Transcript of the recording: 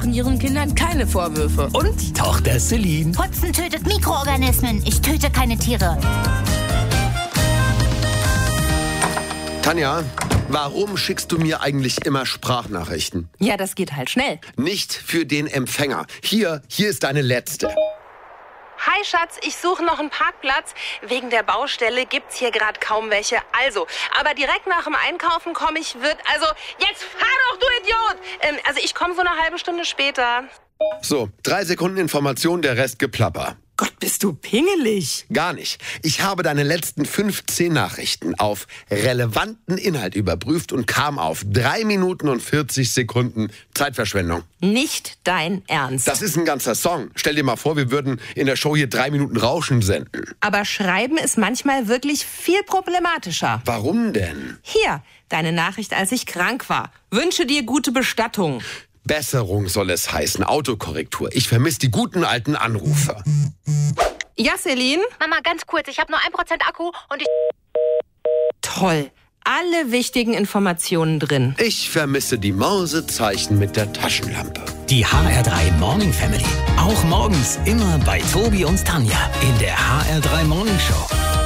machen ihren Kindern keine Vorwürfe. Und Tochter Celine. Putzen tötet Mikroorganismen. Ich töte keine Tiere. Tanja, warum schickst du mir eigentlich immer Sprachnachrichten? Ja, das geht halt schnell. Nicht für den Empfänger. Hier ist deine letzte. Hi Schatz, ich suche noch einen Parkplatz. Wegen der Baustelle gibt's hier gerade kaum welche. Also, aber direkt nach dem Einkaufen komme ich, jetzt fahr doch, du Idiot! Ich komme so eine halbe Stunde später. So, 3 Sekunden Information, der Rest Geplapper. Gott, bist du pingelig. Gar nicht. Ich habe deine letzten 15 Nachrichten auf relevanten Inhalt überprüft und kam auf 3 Minuten und 40 Sekunden Zeitverschwendung. Nicht dein Ernst. Das ist ein ganzer Song. Stell dir mal vor, wir würden in der Show hier 3 Minuten Rauschen senden. Aber Schreiben ist manchmal wirklich viel problematischer. Warum denn? Hier, deine Nachricht, als ich krank war. Wünsche dir gute Bestattung. Besserung soll es heißen, Autokorrektur. Ich vermisse die guten alten Anrufe. Ja, Celine? Mama, ganz kurz, ich habe nur 1% Akku und ich... Toll. Alle wichtigen Informationen drin. Ich vermisse die Mausezeichen mit der Taschenlampe. Die HR3 Morning Family. Auch morgens immer bei Tobi und Tanja in der HR3 Morning Show.